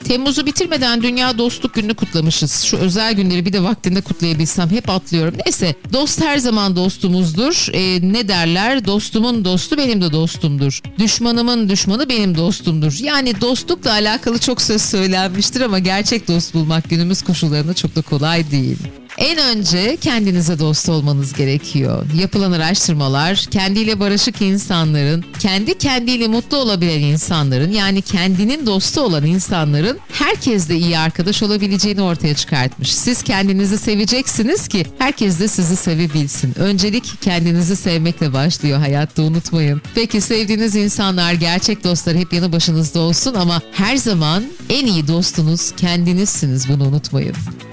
Temmuz'u bitirmeden Dünya Dostluk Günü'nü kutlamışız. Şu özel günleri bir de vaktinde kutlayabilsem, hep atlıyorum. Neyse, dost her zaman dostumuzdur. Ne derler? Dostumun dostu benim de dostumdur. Düşmanımın düşmanı benim dostumdur. Yani dostlukla alakalı çok söz söylenmiştir ama gerçek dost bulmak günümüz koşullarında çok da kolay değil. En önce kendinize dost olmanız gerekiyor. Yapılan araştırmalar kendiyle barışık insanların, kendi kendiyle mutlu olabilen insanların, yani kendinin dostu olan insanların herkesle iyi arkadaş olabileceğini ortaya çıkartmış. Siz kendinizi seveceksiniz ki herkes de sizi sevebilsin. Öncelik kendinizi sevmekle başlıyor hayatta, unutmayın. Peki sevdiğiniz insanlar, gerçek dostlar hep yanı başınızda olsun ama her zaman en iyi dostunuz kendinizsiniz, bunu unutmayın.